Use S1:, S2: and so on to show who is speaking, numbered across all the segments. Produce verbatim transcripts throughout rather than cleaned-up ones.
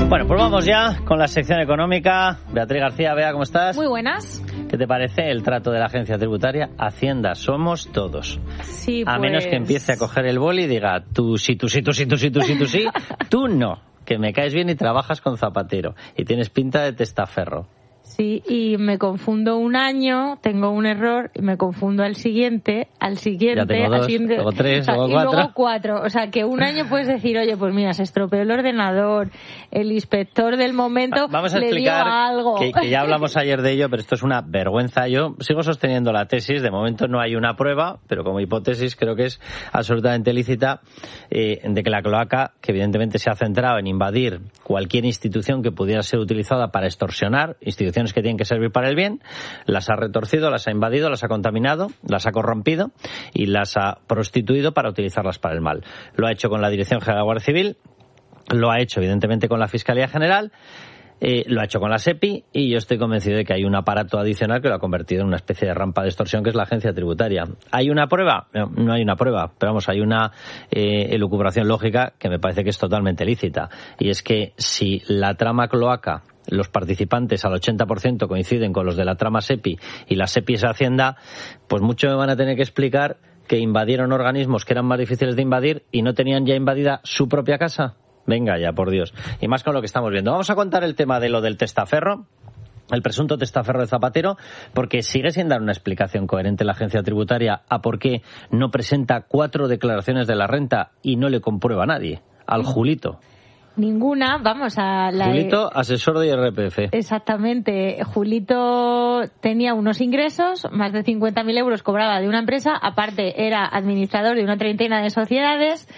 S1: Bueno, pues vamos ya con la sección económica. Beatriz García, Bea, ¿cómo estás?
S2: Muy buenas.
S1: ¿Qué te parece el trato de la agencia tributaria? Hacienda somos todos.
S2: Sí,
S1: A
S2: pues...
S1: menos que empiece a coger el boli y diga, tú sí, tú sí, tú sí, tú sí, tú sí, tú sí, tú no, que me caes bien y trabajas con Zapatero y tienes pinta de testaferro.
S2: Sí, y me confundo un año, tengo un error, y me confundo al siguiente, al siguiente,
S1: ya tengo dos,
S2: al siguiente,
S1: luego tres,
S2: o sea,
S1: luego
S2: y
S1: cuatro.
S2: luego cuatro. O sea, que un año puedes decir, oye, pues mira, se estropeó el ordenador, el inspector del momento
S1: Vamos a
S2: le
S1: explicar
S2: dio algo.
S1: Que, que ya hablamos ayer de ello, pero esto es una vergüenza. Yo sigo sosteniendo la tesis, de momento no hay una prueba, pero como hipótesis creo que es absolutamente lícita, eh, de que la cloaca, que evidentemente se ha centrado en invadir cualquier institución que pudiera ser utilizada para extorsionar, instituciones que tienen que servir para el bien, las ha retorcido, las ha invadido, las ha contaminado, las ha corrompido y las ha prostituido para utilizarlas para el mal. Lo ha hecho con la Dirección General de la Guardia Civil, lo ha hecho evidentemente con la Fiscalía General, eh, lo ha hecho con la SEPI y yo estoy convencido de que hay un aparato adicional que lo ha convertido en una especie de rampa de extorsión que es la agencia tributaria. ¿Hay una prueba? No, no hay una prueba, pero vamos, hay una eh, elucubración lógica que me parece que es totalmente lícita, y es que si la trama cloaca, los participantes al ochenta por ciento coinciden con los de la trama SEPI y la SEPI es Hacienda, pues mucho me van a tener que explicar que invadieron organismos que eran más difíciles de invadir y no tenían ya invadida su propia casa. Venga ya, por Dios. Y más con lo que estamos viendo. Vamos a contar el tema de lo del testaferro, el presunto testaferro de Zapatero, porque sigue sin dar una explicación coherente la agencia tributaria a por qué no presenta cuatro declaraciones de la renta y no le comprueba a nadie, al Julito.
S2: Ninguna, vamos a... la
S1: Julito, asesor de I R P F.
S2: Exactamente. Julito tenía unos ingresos, más de cincuenta mil euros cobraba de una empresa, aparte era administrador de una treintena de sociedades,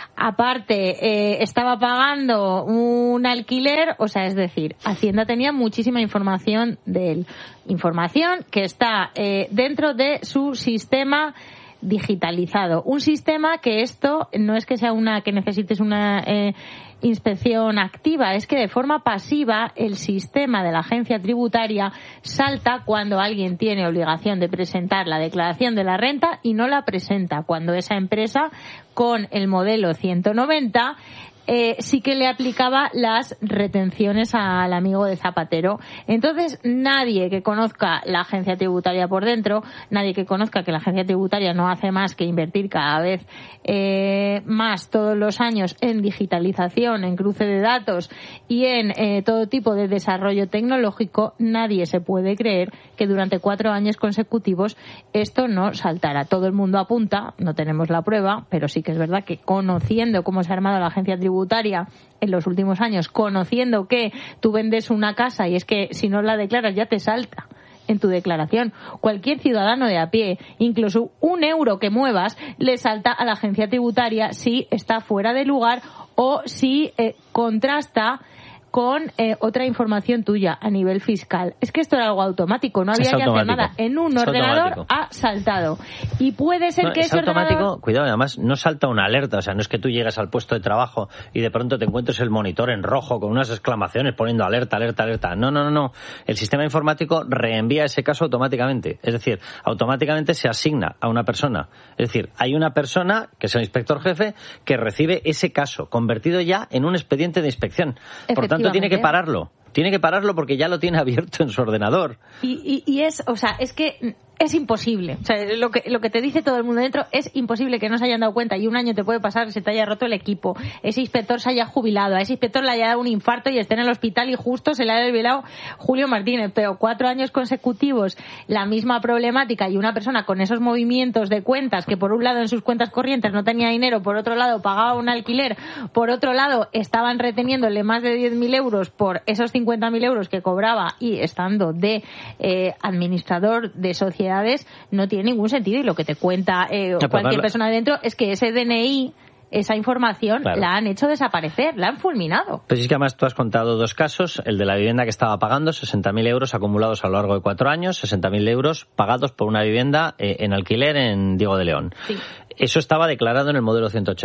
S2: aparte eh, estaba pagando un alquiler, o sea, es decir, Hacienda tenía muchísima información de él. Información que está eh, dentro de su sistema digitalizado. Un sistema que esto no es que sea una que necesites una eh, inspección activa, es que de forma pasiva el sistema de la agencia tributaria salta cuando alguien tiene obligación de presentar la declaración de la renta y no la presenta, cuando esa empresa con el modelo ciento noventa Eh, sí que le aplicaba las retenciones al amigo de Zapatero. Entonces, nadie que conozca la agencia tributaria por dentro, nadie que conozca que la agencia tributaria no hace más que invertir cada vez eh, más todos los años en digitalización, en cruce de datos y en eh, todo tipo de desarrollo tecnológico, nadie se puede creer que durante cuatro años consecutivos esto no saltara. Todo el mundo apunta, no tenemos la prueba, pero sí que es verdad que conociendo cómo se ha armado la agencia tributaria en los últimos años, conociendo que tú vendes una casa y es que si no la declaras ya te salta en tu declaración. Cualquier ciudadano de a pie, incluso un euro que muevas, le salta a la agencia tributaria si está fuera de lugar o si eh, contrasta con eh, otra información tuya a nivel fiscal. Es que esto era algo automático, no había que hacer nada. En un
S1: es
S2: ordenador
S1: automático.
S2: Ha saltado. Y puede ser
S1: no,
S2: que
S1: es
S2: ese
S1: automático,
S2: ordenador...
S1: cuidado, además no salta una alerta, o sea, no es que tú llegas al puesto de trabajo y de pronto te encuentres el monitor en rojo con unas exclamaciones poniendo alerta, alerta, alerta. No, no, no, no. El sistema informático reenvía ese caso automáticamente. Es decir, automáticamente se asigna a una persona. Es decir, hay una persona, que es el inspector jefe, que recibe ese caso, convertido ya en un expediente de inspección. Por tanto, tiene que pararlo. Tiene que pararlo porque ya lo tiene abierto en su ordenador.
S2: Y, y, y es, o sea, es que es imposible. O sea, lo que, lo que te dice todo el mundo dentro es imposible que no se hayan dado cuenta. Y un año te puede pasar que se te haya roto el equipo, ese inspector se haya jubilado, a ese inspector le haya dado un infarto y esté en el hospital y justo se le haya jubilado Julio Martínez. Pero cuatro años consecutivos, la misma problemática y una persona con esos movimientos de cuentas que por un lado en sus cuentas corrientes no tenía dinero, por otro lado pagaba un alquiler, por otro lado estaban reteniéndole más de diez mil euros por esos cincuenta mil euros que cobraba y estando de eh, administrador de sociedad, no tiene ningún sentido. Y lo que te cuenta eh, no, cualquier persona dentro es que ese D N I, esa información, claro, la han hecho desaparecer, la han fulminado.
S1: Pues es que además tú has contado dos casos, el de la vivienda que estaba pagando, sesenta mil euros acumulados a lo largo de cuatro años, sesenta mil euros pagados por una vivienda eh, en alquiler en Diego de León.
S2: Sí.
S1: Eso estaba declarado en el modelo ciento ochenta.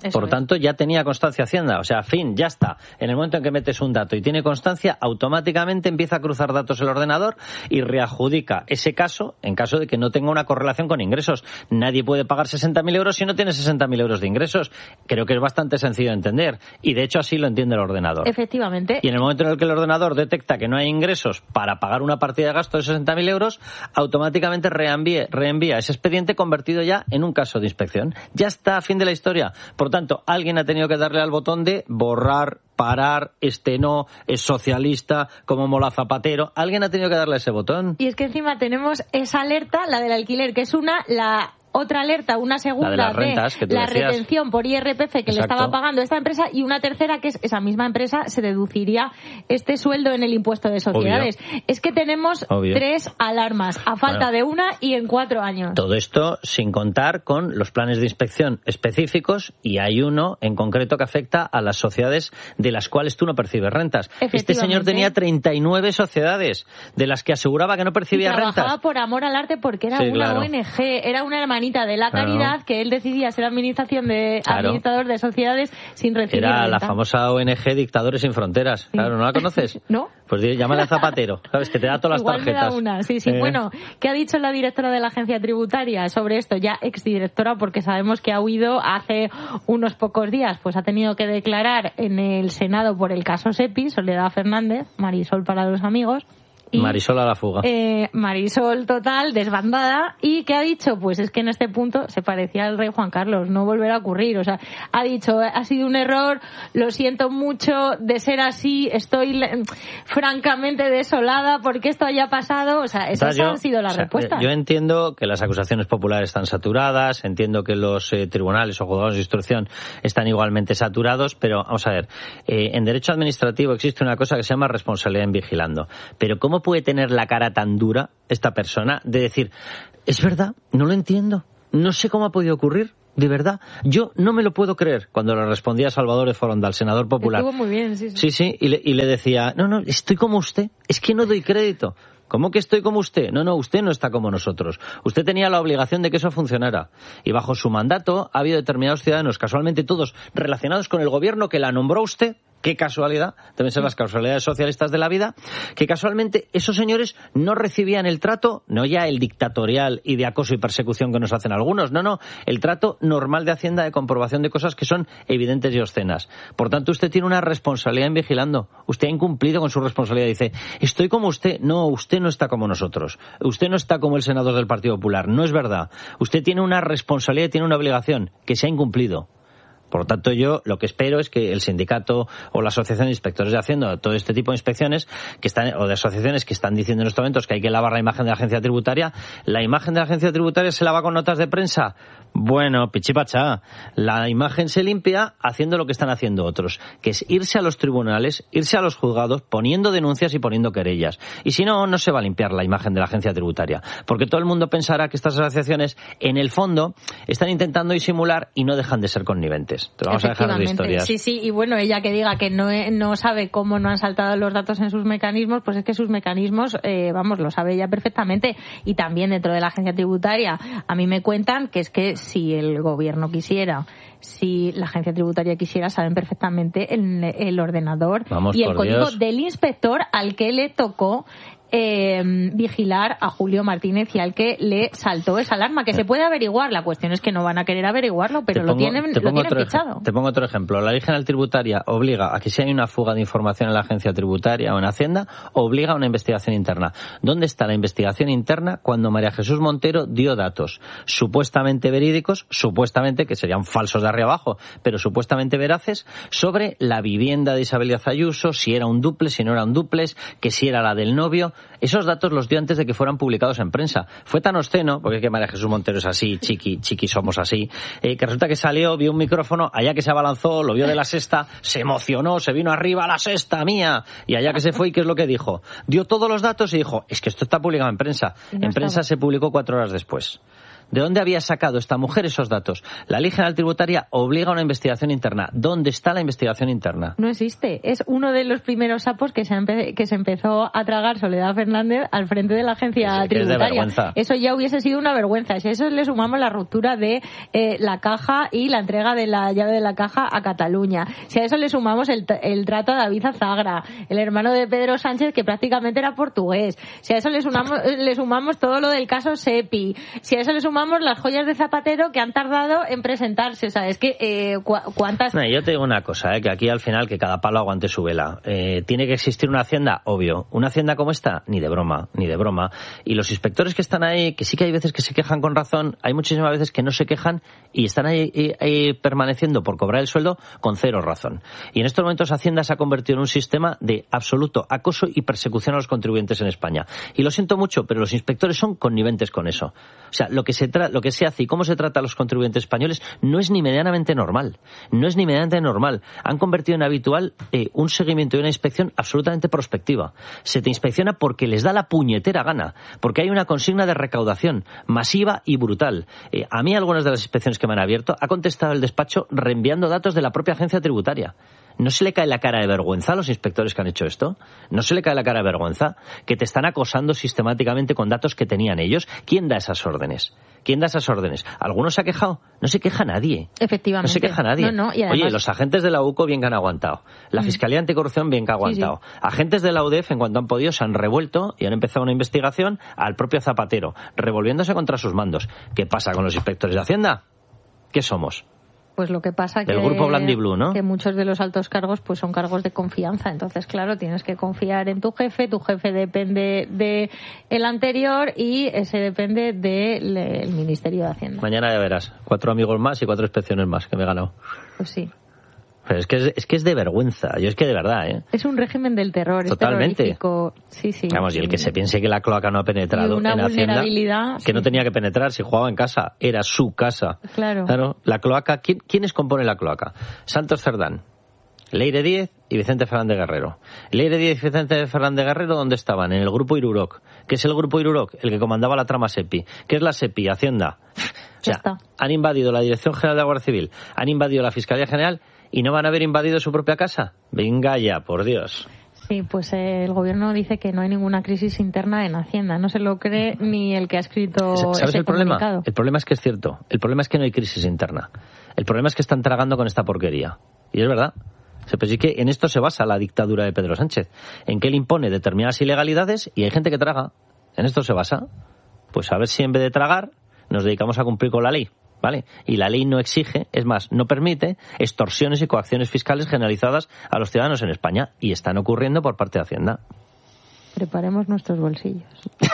S1: Eso Por lo tanto, ya tenía constancia Hacienda. O sea, fin, ya está. En el momento en que metes un dato y tiene constancia, automáticamente empieza a cruzar datos el ordenador y readjudica ese caso en caso de que no tenga una correlación con ingresos. Nadie puede pagar sesenta mil euros si no tiene sesenta mil euros de ingresos. Creo que es bastante sencillo de entender. Y de hecho así lo entiende el ordenador.
S2: Efectivamente.
S1: Y en el momento en el que el ordenador detecta que no hay ingresos para pagar una partida de gasto de sesenta mil euros, automáticamente reenvía, reenvía ese expediente convertido ya en un caso de inspección. Ya está, fin de la historia. Por tanto, alguien ha tenido que darle al botón de borrar, parar, este no, es socialista, como Mola Zapatero. Alguien ha tenido que darle ese botón.
S2: Y es que encima tenemos esa alerta, la del alquiler, que es una, la... otra alerta, una segunda
S1: la de, las rentas,
S2: de
S1: que
S2: la
S1: decías.
S2: retención por I R P F que
S1: Exacto.
S2: le estaba pagando esta empresa, y una tercera que es esa misma empresa se deduciría este sueldo en el impuesto de sociedades. Obvio. Es que tenemos Obvio. tres alarmas a falta bueno, de una y en cuatro años.
S1: Todo esto sin contar con los planes de inspección específicos, y hay uno en concreto que afecta a las sociedades de las cuales tú no percibes rentas. Este señor tenía treinta y nueve sociedades de las que aseguraba que no percibía
S2: y trabajaba
S1: rentas.
S2: Por amor al arte, porque era
S1: sí,
S2: una
S1: claro.
S2: O N G, era una hermanita de la caridad, claro. que él decidía ser administración de claro. administrador de sociedades sin recibir
S1: Era
S2: renta.
S1: La famosa O N G Dictadores sin Fronteras. Sí. Claro, ¿no la conoces?
S2: ¿No?
S1: Pues llámale a Zapatero, ¿sabes? Que te da todas
S2: Igual
S1: las tarjetas.
S2: Me da una. Sí, sí. Eh. Bueno, ¿qué ha dicho la directora de la agencia tributaria sobre esto? Ya exdirectora, porque sabemos que ha huido hace unos pocos días. Pues ha tenido que declarar en el Senado por el caso SEPI, Soledad Fernández, Marisol para los amigos. Y,
S1: Marisol a la fuga.
S2: Eh, Marisol total, desbandada. ¿Y qué ha dicho? Pues es que en este punto se parecía al rey Juan Carlos, no volverá a ocurrir. O sea, ha dicho, ha sido un error, lo siento mucho, de ser así, estoy le- francamente desolada porque esto haya pasado. O sea, esas
S1: yo,
S2: han sido las
S1: o sea,
S2: respuestas.
S1: Yo entiendo que las acusaciones populares están saturadas, entiendo que los eh, tribunales o juzgados de instrucción están igualmente saturados, pero vamos a ver, eh, en derecho administrativo existe una cosa que se llama responsabilidad en vigilando. Pero ¿cómo puede tener la cara tan dura esta persona de decir, es verdad, no lo entiendo, no sé cómo ha podido ocurrir? De verdad, yo no me lo puedo creer, cuando le respondía a Salvador de Foronda, al senador popular.
S2: Estuvo muy bien, sí, sí.
S1: Sí, sí, y le, y le decía, no, no, estoy como usted, es que no doy crédito. ¿Cómo que estoy como usted? No, no, usted no está como nosotros. Usted tenía la obligación de que eso funcionara. Y bajo su mandato ha habido determinados ciudadanos, casualmente todos relacionados con el gobierno que la nombró usted. Qué casualidad, deben ser las casualidades socialistas de la vida, que casualmente esos señores no recibían el trato, no ya el dictatorial y de acoso y persecución que nos hacen algunos, no, no, el trato normal de Hacienda de comprobación de cosas que son evidentes y obscenas. Por tanto, usted tiene una responsabilidad en vigilando. Usted ha incumplido con su responsabilidad. Dice, estoy como usted. No, usted no está como nosotros. Usted no está como el senador del Partido Popular. No es verdad. Usted tiene una responsabilidad y tiene una obligación que se ha incumplido. Por lo tanto, yo lo que espero es que el sindicato o la asociación de inspectores de Hacienda, todo este tipo de inspecciones que están, o de asociaciones que están diciendo en estos momentos que hay que lavar la imagen de la agencia tributaria, la imagen de la agencia tributaria se lava con notas de prensa. Bueno, pichipachá, la imagen se limpia haciendo lo que están haciendo otros, que es irse a los tribunales, irse a los juzgados, poniendo denuncias y poniendo querellas. Y si no, no se va a limpiar la imagen de la agencia tributaria, porque todo el mundo pensará que estas asociaciones, en el fondo, están intentando disimular y no dejan de ser conniventes. Te vamos a dejar de historias.
S2: Sí, sí, y bueno, ella que diga que no, no sabe cómo no han saltado los datos en sus mecanismos, pues es que sus mecanismos, eh, vamos, lo sabe ella perfectamente. Y también dentro de la agencia tributaria, a mí me cuentan que es que si el gobierno quisiera, si la agencia tributaria quisiera, saben perfectamente el, el ordenador
S1: Vamos,
S2: y el código
S1: Dios.
S2: del inspector al que le tocó Eh, vigilar a Julio Martínez y al que le saltó esa alarma, que se puede averiguar. La cuestión es que no van a querer averiguarlo, pero
S1: pongo,
S2: lo tienen, lo tienen
S1: otro
S2: fichado.
S1: Te pongo otro ejemplo. La Ley General Tributaria obliga a que si hay una fuga de información en la agencia tributaria o en Hacienda, obliga a una investigación interna. ¿Dónde está la investigación interna cuando María Jesús Montero dio datos supuestamente verídicos, supuestamente, que serían falsos de arriba abajo, pero supuestamente veraces, sobre la vivienda de Isabel Díaz Ayuso, si era un dúplex, si no era un dúplex, que si era la del novio? Esos datos los dio antes de que fueran publicados en prensa. Fue tan obsceno, porque es que María Jesús Montero es así, chiqui, chiqui somos así, eh, que resulta que salió, vio un micrófono, allá que se abalanzó, lo vio de la sexta, se emocionó, se vino arriba, la sexta mía, y allá que se fue, ¿y qué es lo que dijo? Dio todos los datos y dijo, es que esto está publicado en prensa.
S2: No
S1: en prensa
S2: estaba.
S1: Se publicó cuatro horas después. ¿De dónde había sacado esta mujer esos datos? La Ley General Tributaria obliga a una investigación interna. ¿Dónde está la investigación interna?
S2: No existe. Es uno de los primeros sapos que se, empe- que se empezó a tragar Soledad Fernández al frente de la agencia
S1: Sí, que es de
S2: tributaria.
S1: vergüenza.
S2: Eso ya hubiese sido una vergüenza. Si a eso le sumamos la ruptura de eh, la caja y la entrega de la llave de la caja a Cataluña. Si a eso le sumamos el, el trato a David Azagra, el hermano de Pedro Sánchez, que prácticamente era portugués. Si a eso le sumamos, le sumamos todo lo del caso SEPI. Si a eso le sumamos las joyas de Zapatero que han tardado en presentarse. O sea, es que eh, cu- cuántas...
S1: No, yo te digo una cosa, eh, que aquí al final que cada palo aguante su vela. Eh, ¿Tiene que existir una hacienda? Obvio. ¿Una hacienda como esta? Ni de broma, ni de broma. Y los inspectores que están ahí, que sí que hay veces que se quejan con razón, hay muchísimas veces que no se quejan y están ahí, ahí, ahí permaneciendo por cobrar el sueldo con cero razón. Y en estos momentos Hacienda se ha convertido en un sistema de absoluto acoso y persecución a los contribuyentes en España. Y lo siento mucho, pero los inspectores son conniventes con eso. O sea, lo que se tra- lo que se hace y cómo se trata a los contribuyentes españoles no es ni medianamente normal. No es ni medianamente normal. Han convertido en habitual eh, un seguimiento y una inspección absolutamente prospectiva. Se te inspecciona porque les da la puñetera gana, porque hay una consigna de recaudación masiva y brutal. Eh, a mí algunas de las inspecciones que me han abierto ha contestado el despacho reenviando datos de la propia agencia tributaria. ¿No se le cae la cara de vergüenza a los inspectores que han hecho esto? ¿No se le cae la cara de vergüenza? Que te están acosando sistemáticamente con datos que tenían ellos. ¿Quién da esas órdenes? ¿Quién da esas órdenes? ¿Alguno se ha quejado? No se queja nadie.
S2: Efectivamente.
S1: No se queja nadie.
S2: No, no, y además...
S1: Oye, los agentes de la U C O bien que han aguantado. La mm. Fiscalía Anticorrupción bien que ha aguantado. Sí, sí. Agentes de la U D E F, en cuanto han podido, se han revuelto y han empezado una investigación al propio Zapatero, revolviéndose contra sus mandos. ¿Qué pasa con los inspectores de Hacienda? ¿Qué somos?
S2: Pues lo que pasa
S1: que,
S2: Del
S1: grupo Blandiblue, ¿no?
S2: que muchos de los altos cargos pues son cargos de confianza. Entonces, claro, tienes que confiar en tu jefe. Tu jefe depende de el anterior y ese depende del de Ministerio de Hacienda.
S1: Mañana ya verás. Cuatro amigos más y cuatro inspecciones más que me he ganado.
S2: Pues sí.
S1: Pero es que es, es que es de vergüenza. Yo es que de verdad, ¿eh?
S2: Es un régimen del terror.
S1: Totalmente.
S2: Es sí, sí.
S1: Vamos, y el que se piense que la cloaca no ha penetrado
S2: en
S1: Hacienda, que
S2: sí.
S1: no tenía que penetrar si jugaba en casa, era su casa.
S2: Claro.
S1: Claro. La cloaca, ¿quién, ¿quiénes componen la cloaca? Santos Cerdán, Leire Díez y Vicente Fernández Guerrero. Leire Díez y Vicente Fernández Guerrero, ¿dónde estaban? En el grupo Iruroc. ¿Qué es el grupo Iruroc? El que comandaba la trama SEPI. ¿Qué es la SEPI? Hacienda. O sea, han invadido la Dirección General de la Guardia Civil, han invadido la Fiscalía General y no van a haber invadido su propia casa. Venga ya, por Dios.
S2: Sí, pues eh, el gobierno dice que no hay ninguna crisis interna en Hacienda. No se lo cree ni el que ha escrito
S1: ¿Sabes
S2: ese
S1: el problema?
S2: comunicado.
S1: El problema es que es cierto. El problema es que no hay crisis interna. El problema es que están tragando con esta porquería. Y es verdad. Pero sí que en esto se basa la dictadura de Pedro Sánchez. En que él impone determinadas ilegalidades y hay gente que traga. En esto se basa. Pues a ver si en vez de tragar nos dedicamos a cumplir con la ley. ¿Vale? Y la ley no exige, es más, no permite extorsiones y coacciones fiscales generalizadas a los ciudadanos en España. Y están ocurriendo por parte de Hacienda.
S2: Preparemos nuestros bolsillos.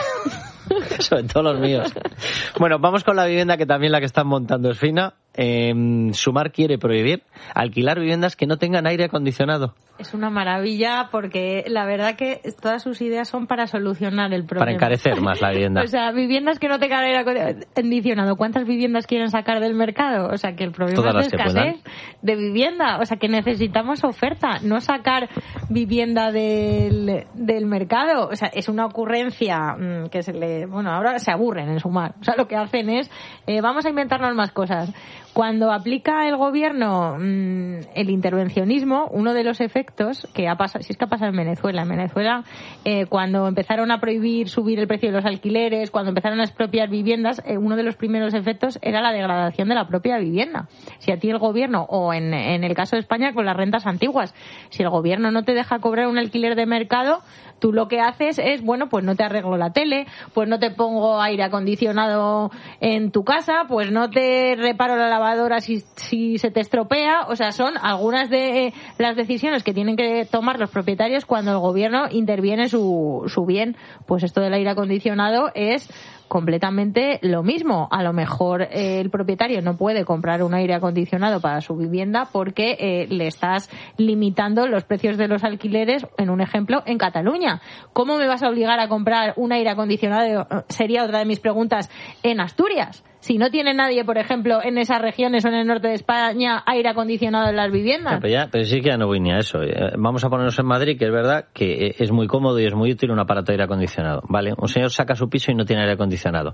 S1: Sobre todo los míos. Bueno, vamos con la vivienda, que también la que están montando es fina. Eh, Sumar quiere prohibir alquilar viviendas que no tengan aire acondicionado.
S2: Es una maravilla porque la verdad que todas sus ideas son para solucionar el problema.
S1: Para encarecer más la vivienda.
S2: O sea, viviendas que no tengan aire acondicionado. ¿Cuántas viviendas quieren sacar del mercado? O sea, que el problema
S1: Todas
S2: es de escasez de vivienda. O sea, que necesitamos oferta, no sacar vivienda del, del mercado. O sea, es una ocurrencia mmm, que se le... Bueno, ahora se aburren en Sumar. O sea, lo que hacen es, eh, vamos a inventarnos más cosas. Cuando aplica el gobierno mmm, el intervencionismo, uno de los efectos que ha pasado, si es que ha pasado en Venezuela, en Venezuela, eh, cuando empezaron a prohibir subir el precio de los alquileres, cuando empezaron a expropiar viviendas, eh, uno de los primeros efectos era la degradación de la propia vivienda. Si a ti el gobierno, o en, en el caso de España con las rentas antiguas, si el gobierno no te deja cobrar un alquiler de mercado, tú lo que haces es, bueno, pues no te arreglo la tele, pues no te pongo aire acondicionado en tu casa, pues no te reparo la lavadora si, si se te estropea. O sea, son algunas de las decisiones que tienen que tomar los propietarios cuando el gobierno interviene su, su bien. Pues esto del aire acondicionado es completamente lo mismo. A lo mejor eh, el propietario no puede comprar un aire acondicionado para su vivienda porque eh, le estás limitando los precios de los alquileres, en un ejemplo, en Cataluña. ¿Cómo me vas a obligar a comprar un aire acondicionado? Sería otra de mis preguntas, en Asturias. Si no tiene nadie, por ejemplo, en esas regiones o en el norte de España, aire acondicionado en las viviendas.
S1: No, pero, ya, pero sí que ya no voy ni a eso. Vamos a ponernos en Madrid, que es verdad que es muy cómodo y es muy útil un aparato de aire acondicionado. Vale, un señor saca su piso y no tiene aire acondicionado.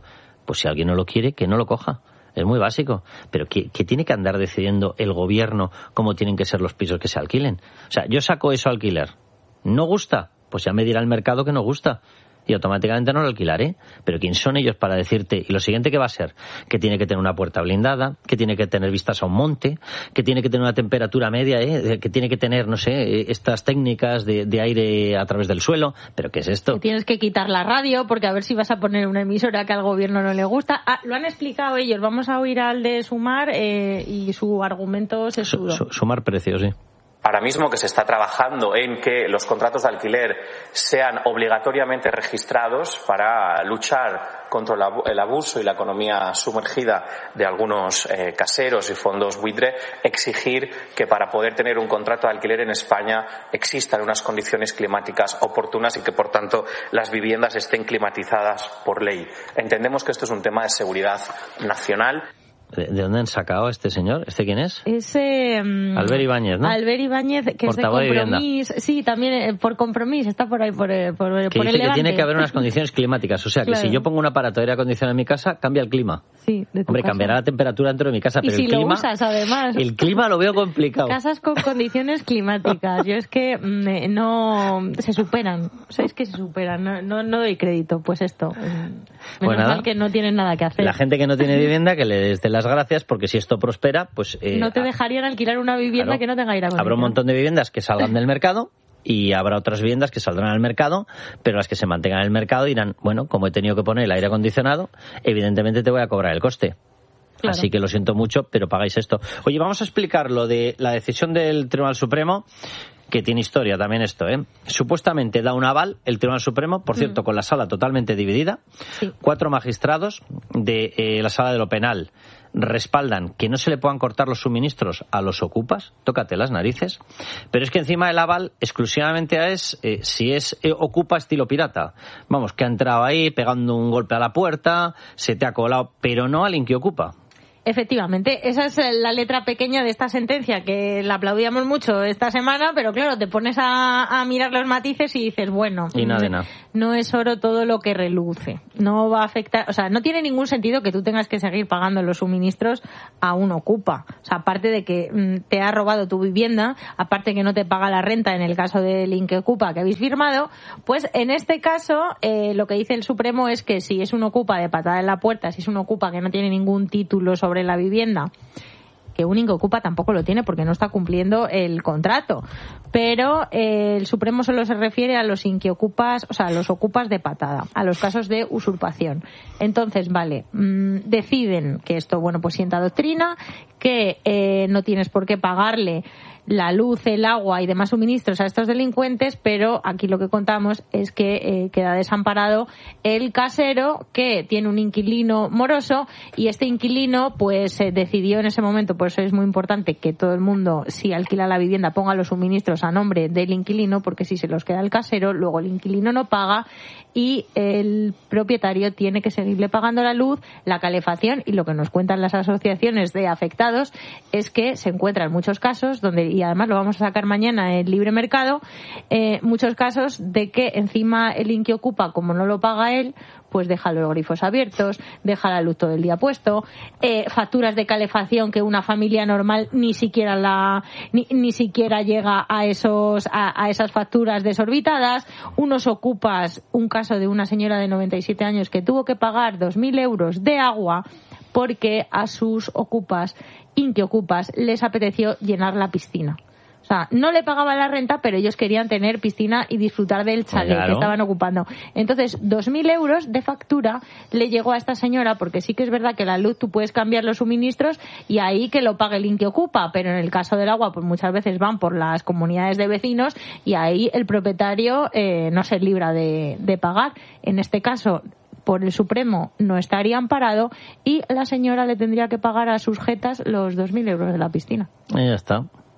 S1: Pues si alguien no lo quiere, que no lo coja. Es muy básico. Pero ¿qué, qué tiene que andar decidiendo el gobierno cómo tienen que ser los pisos que se alquilen? O sea, yo saco eso a alquiler. ¿No gusta? Pues ya me dirá el mercado que no gusta. Y automáticamente no lo alquilaré. Pero ¿quién son ellos para decirte? Y lo siguiente que va a ser, que tiene que tener una puerta blindada, que tiene que tener vistas a un monte, que tiene que tener una temperatura media, ¿eh? Que tiene que tener, no sé, estas técnicas de, de aire a través del suelo. ¿Pero qué es esto?
S2: Que tienes que quitar la radio, porque a ver si vas a poner una emisora que al gobierno no le gusta. Ah, lo han explicado ellos. Vamos a oír al de Sumar eh, y su argumento se
S1: Su, su, Sumar precios, sí.
S3: Ahora mismo que se está trabajando en que los contratos de alquiler sean obligatoriamente registrados para luchar contra el abuso y la economía sumergida de algunos eh, caseros y fondos buitre, exigir que para poder tener un contrato de alquiler en España existan unas condiciones climáticas oportunas y que, por tanto, las viviendas estén climatizadas por ley. Entendemos que esto es un tema de seguridad nacional.
S1: ¿De dónde han sacado a este señor? ¿Este quién es?
S2: Es eh,
S1: Albert Ibáñez, ¿no?
S2: Albert Ibáñez, que
S1: Portavoz
S2: es de
S1: de
S2: Compromís. Sí, también eh, por Compromís, está por ahí, por, eh, por,
S1: que
S2: por
S1: dice
S2: el
S1: que
S2: Levante.
S1: tiene que haber unas condiciones climáticas. O sea, que
S2: claro.
S1: Si yo pongo un aparato de aire acondicionado en mi casa, cambia el clima.
S2: Sí, de tu
S1: Hombre,
S2: casa.
S1: cambiará la temperatura dentro de mi casa,
S2: y
S1: pero
S2: si
S1: el clima...
S2: lo usas, además.
S1: El clima lo veo complicado.
S2: Casas con condiciones climáticas. Yo es que mm, no... Se superan. ¿Sabéis que se superan? No, no, no doy crédito. Pues esto. Menos
S1: Pues nada,
S2: mal que no tienen nada que hacer.
S1: La gente que no tiene vivienda, que le dé las gracias, porque si esto prospera, pues... Eh,
S2: no te dejarían alquilar una vivienda
S1: claro,
S2: que no tenga aire acondicionado.
S1: Habrá un montón de viviendas que salgan del mercado y habrá otras viviendas que saldrán al mercado, pero las que se mantengan en el mercado dirán, bueno, como he tenido que poner el aire acondicionado, evidentemente te voy a cobrar el coste. Claro. Así que lo siento mucho, pero pagáis esto. Oye, vamos a explicar lo de la decisión del Tribunal Supremo, que tiene historia también esto, ¿eh? Supuestamente da un aval el Tribunal Supremo, por cierto, mm. con la sala totalmente dividida. Sí. Cuatro magistrados de eh, la sala de lo penal respaldan que no se le puedan cortar los suministros a los ocupas, tócate las narices, pero es que encima el aval exclusivamente es eh, si es eh, ocupa estilo pirata. Vamos, que ha entrado ahí pegando un golpe a la puerta, se te ha colado, pero no al inquiocupa.
S2: Efectivamente, esa es la letra pequeña de esta sentencia, que la aplaudíamos mucho esta semana, pero claro, te pones a, a mirar los matices y dices, bueno,
S1: y nada de nada.
S2: No es oro todo lo que reluce. No va a afectar, o sea, no tiene ningún sentido que tú tengas que seguir pagando los suministros a un ocupa. O sea, aparte de que mm, te ha robado tu vivienda, aparte que no te paga la renta en el caso del inquiocupa que habéis firmado, pues en este caso eh, lo que dice el Supremo es que si es un ocupa de patada en la puerta, si es un ocupa que no tiene ningún título sobre la vivienda, que un inquiocupa tampoco lo tiene porque no está cumpliendo el contrato, pero eh, el Supremo solo se refiere a los inquiocupas, o sea, a los ocupas de patada, a los casos de usurpación. Entonces, vale, mmm, deciden que esto, bueno, pues sienta doctrina, que eh, no tienes por qué pagarle la luz, el agua y demás suministros a estos delincuentes, pero aquí lo que contamos es que eh, queda desamparado el casero que tiene un inquilino moroso y este inquilino pues eh, decidió en ese momento, por eso es muy importante que todo el mundo, si alquila la vivienda, ponga los suministros a nombre del inquilino, porque si se los queda el casero, luego el inquilino no paga y el propietario tiene que seguirle pagando la luz, la calefacción, y lo que nos cuentan las asociaciones de afectados es que se encuentran muchos casos donde, y además lo vamos a sacar mañana en Libre Mercado, eh, muchos casos de que encima el inquiocupa, como no lo paga él, pues deja los grifos abiertos, deja la luz todo el día puesto, eh, facturas de calefacción que una familia normal ni siquiera la ni, ni siquiera llega a esos a, a esas facturas desorbitadas, unos ocupas, un caso de una señora de noventa y siete años que tuvo que pagar dos mil euros de agua porque a sus ocupas, inquiocupas, les apeteció llenar la piscina. O sea, no le pagaban la renta, pero ellos querían tener piscina y disfrutar del chalet claro. que estaban ocupando. Entonces, dos mil euros de factura le llegó a esta señora, porque sí que es verdad que la luz tú puedes cambiar los suministros y ahí que lo pague el inquiocupa, pero en el caso del agua, pues muchas veces van por las comunidades de vecinos y ahí el propietario eh, no se libra de, de pagar. En este caso, por el Supremo no estaría amparado y la señora le tendría que pagar a sus jetas los dos mil euros de la piscina.
S1: Y ya está.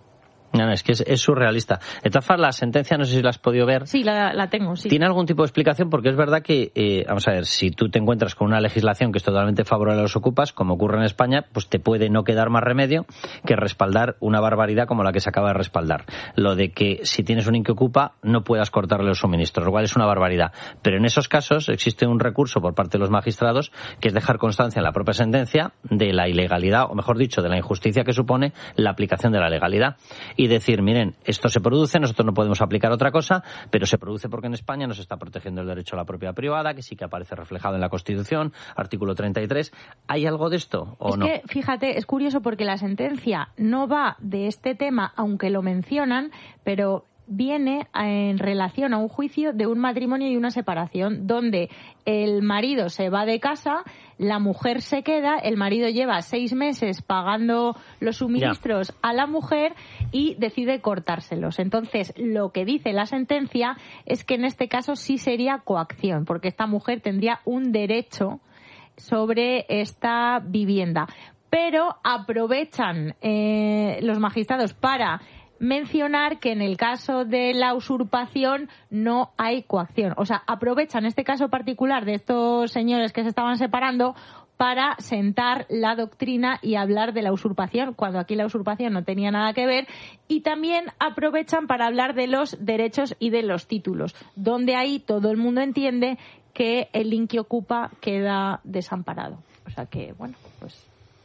S1: No, no, es que es, es surrealista. De todas formas, la sentencia, no sé si la has podido ver.
S2: Sí, la, la tengo, sí.
S1: ¿Tiene algún tipo de explicación? Porque es verdad que, eh, vamos a ver, si tú te encuentras con una legislación que es totalmente favorable a los ocupas, como ocurre en España, pues te puede no quedar más remedio que respaldar una barbaridad como la que se acaba de respaldar. Lo de que si tienes un inquiocupa no puedas cortarle los suministros, lo cual es una barbaridad. Pero en esos casos existe un recurso por parte de los magistrados que es dejar constancia en la propia sentencia de la ilegalidad, o mejor dicho, de la injusticia que supone la aplicación de la legalidad. Y decir, miren, esto se produce, nosotros no podemos aplicar otra cosa, pero se produce porque en España nos está protegiendo el derecho a la propiedad privada, que sí que aparece reflejado en la Constitución, artículo treinta y tres. ¿Hay algo de esto o
S2: es
S1: no?
S2: Es que, fíjate, es curioso porque la sentencia no va de este tema, aunque lo mencionan, pero viene en relación a un juicio de un matrimonio y una separación, donde el marido se va de casa, la mujer se queda, el marido lleva seis meses pagando los suministros ya. a la mujer y decide cortárselos. Entonces, lo que dice la sentencia es que en este caso sí sería coacción, porque esta mujer tendría un derecho sobre esta vivienda. Pero aprovechan eh, los magistrados para mencionar que en el caso de la usurpación no hay coacción. O sea, aprovechan este caso particular de estos señores que se estaban separando para sentar la doctrina y hablar de la usurpación, cuando aquí la usurpación no tenía nada que ver, y también aprovechan para hablar de los derechos y de los títulos, donde ahí todo el mundo entiende que el inquiocupa queda desamparado. O sea que, bueno, pues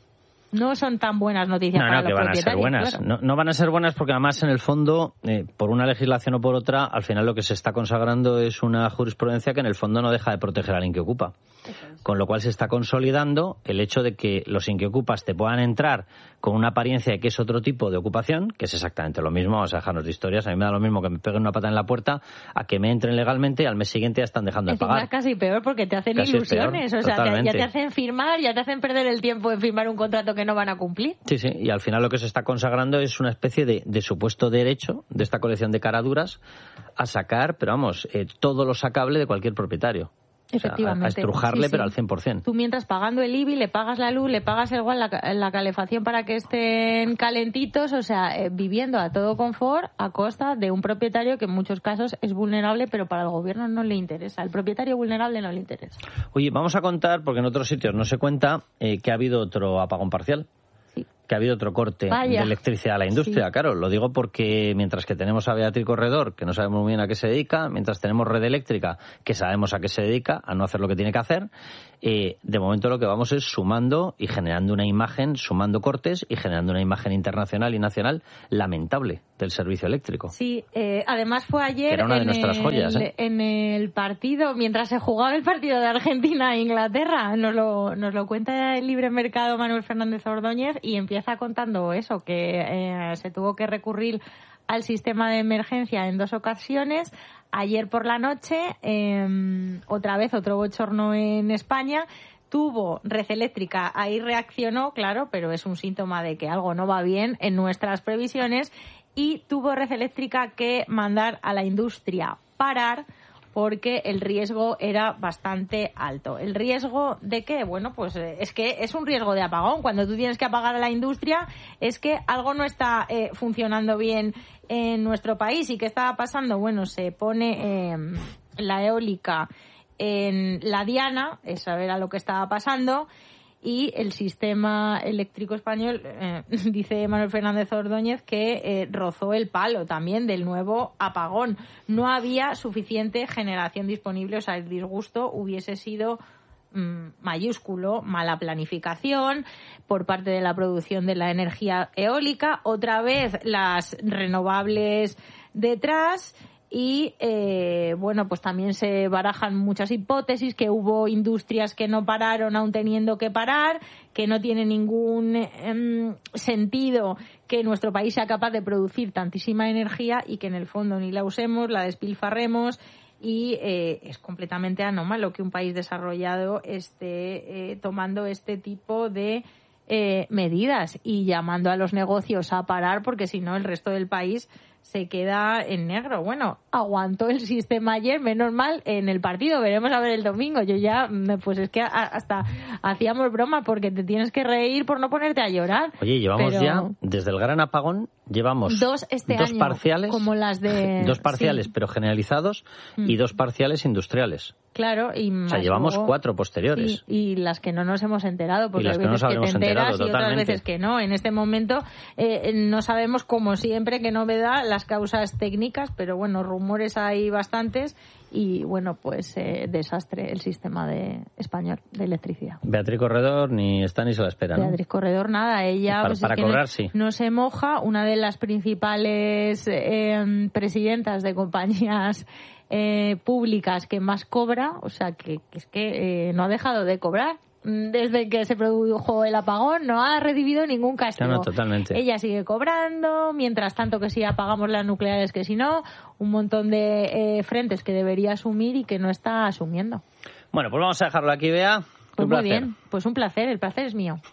S2: no son tan buenas noticias
S1: no,
S2: para
S1: no,
S2: los
S1: que van a ser buenas.
S2: Claro.
S1: No, no van a ser buenas porque además en el fondo, eh, por una legislación o por otra, al final lo que se está consagrando es una jurisprudencia que en el fondo no deja de proteger al inquiocupa. Con lo cual se está consolidando el hecho de que los inquiocupas te puedan entrar con una apariencia de que es otro tipo de ocupación, que es exactamente lo mismo, vamos a dejarnos de historias, a mí me da lo mismo que me peguen una pata en la puerta a que me entren legalmente y al mes siguiente ya están dejando de pagar.
S2: Es casi peor porque te hacen
S1: casi
S2: ilusiones,
S1: peor,
S2: o sea,
S1: totalmente.
S2: ya te hacen firmar, ya te hacen perder el tiempo en firmar un contrato que no van a cumplir.
S1: Sí, sí, y al final lo que se está consagrando es una especie de, de supuesto derecho de esta colección de caraduras a sacar, pero vamos, eh, todo lo sacable de cualquier propietario.
S2: Efectivamente.
S1: O sea, a, a estrujarle,
S2: sí, sí.
S1: pero al cien por ciento.
S2: Tú mientras pagando el I B I, le pagas la luz, le pagas igual la, la calefacción para que estén calentitos, o sea, eh, viviendo a todo confort a costa de un propietario que en muchos casos es vulnerable, pero para el gobierno no le interesa. Al propietario vulnerable no le interesa.
S1: Oye, vamos a contar, porque en otros sitios no se cuenta, eh, que ha habido otro apagón parcial. Que ha habido otro corte
S2: Vaya.
S1: de electricidad a la industria. Sí. Claro, lo digo porque mientras que tenemos a Beatriz Corredor, que no sabemos muy bien a qué se dedica, mientras tenemos Red Eléctrica, que sabemos a qué se dedica, a no hacer lo que tiene que hacer, eh, de momento lo que vamos es sumando y generando una imagen, sumando cortes y generando una imagen internacional y nacional lamentable del servicio eléctrico.
S2: Sí, eh, además fue ayer
S1: que era una de
S2: en,
S1: nuestras
S2: el,
S1: joyas, ¿eh?
S2: en el partido, mientras se jugaba el partido de Argentina e Inglaterra, nos lo, nos lo cuenta el Libre Mercado Manuel Fernández Ordóñez y empieza contando eso, que eh, se tuvo que recurrir al sistema de emergencia en dos ocasiones. Ayer por la noche, eh, otra vez otro bochorno en España. Tuvo Red Eléctrica, ahí reaccionó, claro, pero es un síntoma de que algo no va bien en nuestras previsiones, y tuvo Red Eléctrica que mandar a la industria parar porque el riesgo era bastante alto. ¿El riesgo de qué? Bueno, pues es que es un riesgo de apagón. Cuando tú tienes que apagar a la industria es que algo no está eh, funcionando bien en nuestro país. ¿Y qué estaba pasando? Bueno, se pone eh, la eólica en la diana, eso era lo que estaba pasando, y el sistema eléctrico español, eh, dice Manuel Fernández Ordóñez, que eh, rozó el palo también del nuevo apagón. No había suficiente generación disponible, o sea, el disgusto hubiese sido mmm, mayúsculo, mala planificación por parte de la producción de la energía eólica, otra vez las renovables detrás. Y, eh, bueno, pues también se barajan muchas hipótesis, que hubo industrias que no pararon aún teniendo que parar, que no tiene ningún eh, sentido que nuestro país sea capaz de producir tantísima energía y que en el fondo ni la usemos, la despilfarremos, y eh, es completamente anómalo que un país desarrollado esté eh, tomando este tipo de eh, medidas y llamando a los negocios a parar, porque si no el resto del país se queda en negro. Bueno, aguantó el sistema ayer, menos mal, en el partido. Veremos a ver el domingo. Yo ya, pues es que hasta hacíamos broma porque te tienes que reír por no ponerte a llorar.
S1: Oye, llevamos
S2: pero...
S1: ya, desde el gran apagón, llevamos
S2: dos, este
S1: dos
S2: año,
S1: parciales,
S2: como las de...
S1: dos parciales, sí. pero generalizados, mm. y dos parciales industriales.
S2: Claro, y más
S1: o sea, llevamos
S2: luego,
S1: cuatro posteriores.
S2: Y, y las que no nos hemos enterado, porque
S1: y las
S2: hay
S1: que
S2: veces
S1: no
S2: que te enteras
S1: enterado,
S2: y otras
S1: totalmente.
S2: veces que no. En este momento eh, no sabemos, como siempre, qué novedad, las causas técnicas, pero bueno, rumores hay bastantes y bueno, pues eh, desastre el sistema de español de electricidad.
S1: Beatriz Corredor ni está ni se la espera, ¿no?
S2: Beatriz Corredor nada, ella
S1: para,
S2: pues
S1: para
S2: es que
S1: cobrar,
S2: no,
S1: sí.
S2: no se moja, una de las principales eh, presidentas de compañías eh, públicas que más cobra, o sea que, que es que eh, no ha dejado de cobrar. Desde que se produjo el apagón no ha recibido ningún castigo.
S1: No, no, totalmente.
S2: Ella sigue cobrando, mientras tanto que si apagamos las nucleares que si no, un montón de eh, frentes que debería asumir y que no está asumiendo.
S1: Bueno, pues vamos a dejarlo aquí, Bea.
S2: Pues
S1: un
S2: muy
S1: placer.
S2: bien, pues un placer, el placer es mío.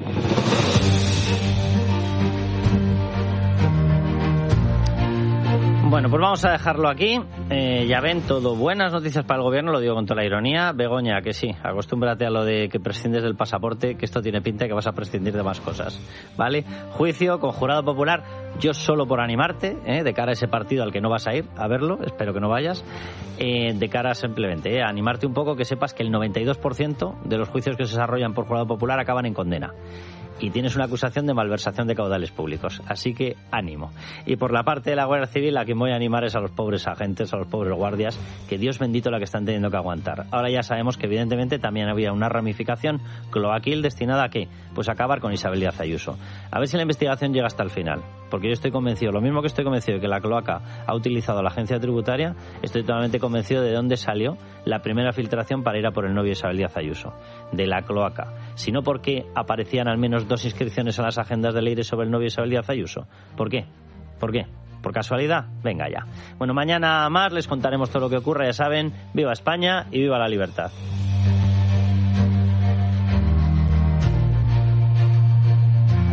S1: Bueno, pues vamos a dejarlo aquí. Eh, ya ven, todo buenas noticias para el gobierno, lo digo con toda la ironía. Begoña, que sí, acostúmbrate a lo de que prescindes del pasaporte, que esto tiene pinta de que vas a prescindir de más cosas, ¿vale? Juicio con jurado popular, yo solo por animarte, ¿eh? de cara a ese partido al que no vas a ir a verlo, espero que no vayas, eh, de cara simplemente ¿eh? a animarte un poco, que sepas que el noventa y dos por ciento de los juicios que se desarrollan por jurado popular acaban en condena. Y tienes una acusación de malversación de caudales públicos. Así que ánimo. Y por la parte de la Guardia Civil, a quien voy a animar es a los pobres agentes, a los pobres guardias, que Dios bendito la que están teniendo que aguantar. Ahora ya sabemos que evidentemente también había una ramificación cloaquil destinada a ¿qué? Pues a acabar con Isabel Díaz Ayuso. A ver si la investigación llega hasta el final. Porque yo estoy convencido, lo mismo que estoy convencido de que la cloaca ha utilizado a la agencia tributaria, estoy totalmente convencido de dónde salió la primera filtración para ir a por el novio de Isabel Díaz Ayuso. De la cloaca. Si no, ¿por qué aparecían al menos dos inscripciones en las agendas de Leire sobre el novio de Isabel Díaz Ayuso? ¿Por qué? ¿Por qué? ¿Por casualidad? Venga ya. Bueno, mañana más les contaremos todo lo que ocurra, ya saben. ¡Viva España y viva la libertad!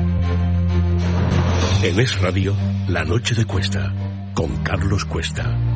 S4: En Es Radio, La Noche de Cuesta, con Carlos Cuesta.